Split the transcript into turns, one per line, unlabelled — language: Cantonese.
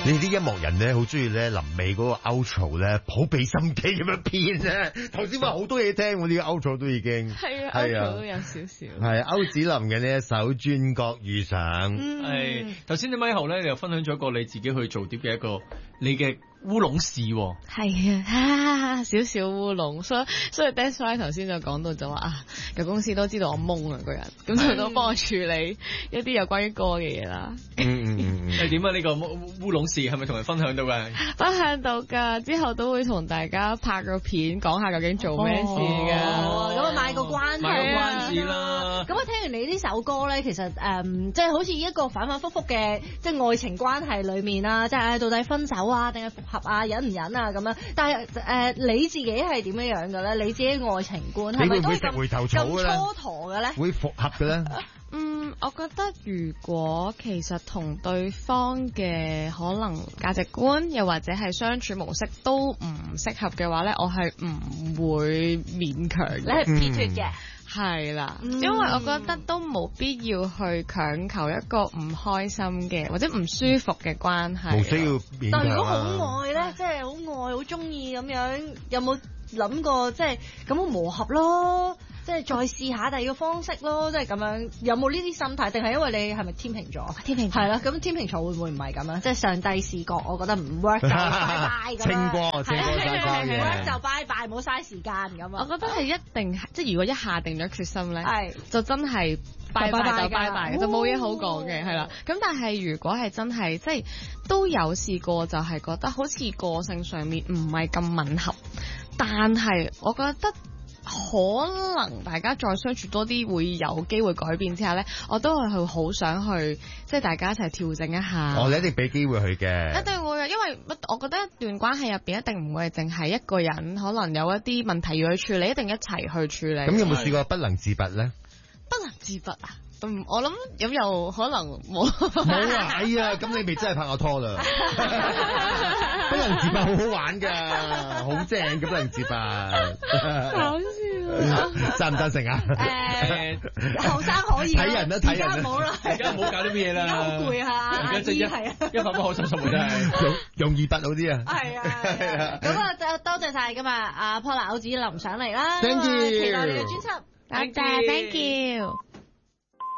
你啲音樂人咧，好中意咧臨尾嗰個 outro 咧，好俾心機咁樣編咧。頭先話好多嘢聽，我呢個 outro 都已經
係啊，outro 都有少少。
係歐子林嘅呢一首《轉角遇上》。
係頭先啲咪後咧，你又分享咗一個你自己去做碟嘅一個你嘅烏龍事喎。
係啊，少少烏龍，所以 that's why 頭先就講到就話啊，個公司都知道我懵啊個人，咁佢都幫我處理一啲有關於歌嘅嘢啦。
係點啊？呢個烏龍事係咪同人分享到㗎？
分享到㗎，之後都會同大家拍個片，講下究竟做咩事㗎。
咁啊賣個關
子啦。
咁我聽完你呢首歌咧，其實即係好似一個反反覆覆嘅即係愛情關係裡面啦，即係到底分手啊，定係復合啊，忍唔忍啊咁樣。但係你自己係點樣嘅咧？你自己愛情觀係咪都係咁蹉跎嘅咧？
會復合嘅咧？
我覺得如果其實同對方嘅可能價值觀，又或者係相處模式都唔適合嘅話咧，我係唔會勉強嘅。
你係撇脱嘅。
係啦，因為我覺得都冇必要去強求一個唔開心嘅或者唔舒服嘅關係。
冇需要勉強。
但如果好愛咧，即係好愛好中意咁樣，有冇諗過即係咁好磨合咯？即係再試下第二個方式咯，即係咁樣，有冇呢啲心態？定係因為你係咪天秤座？天秤係啦，咁天秤座會唔會唔係咁樣？即係上帝視角，我覺得唔 work 就拜拜咁樣。
清過晒
唔 work 就拜拜，冇嘥時間咁啊！
我覺得係一定，即係如果一下定咗決心咧，就真係拜拜就拜拜，就冇嘢好講嘅，係啦。咁但係如果係真係即係都有試過，就係覺得好似個性上面唔係咁吻合，但係我覺得。可能大家再相處多啲會有機會改變之下咧，我都係好想去，即係大家一齊調整一下。
你一定俾機會佢嘅，
一定會嘅，因為我覺得一段關係入邊一定唔會係淨係一個人，可能有一啲問題要去處理，一定一齊去處理。
咁有冇試過不能自拔咧？
不能自拔啊！我諗咁又可能冇
冇啊！哎呀，咁你咪真係拍我拖啦！不能自拔好好玩㗎，好正嘅不能自拔。
搞笑，
贊唔贊成啊？
後生可以
睇人啦，睇人啦，
冇啦，
而家唔好搞啲咩嘢啦，
好攰下，
而家真係一發不可收拾真係，
容易拔好啲啊！
係啊，咁啊多謝晒㗎嘛，阿 Paula 歐子林上嚟啦，
Thank you，
期待你嘅專輯，
多謝 Thank you。